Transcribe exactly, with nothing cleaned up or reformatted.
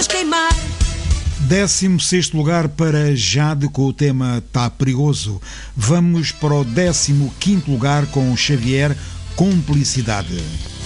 fez queimar. décimo sexto lugar para Jade com o tema Tá Perigoso. Vamos para o décimo quinto lugar com Xavier, Cumplicidade.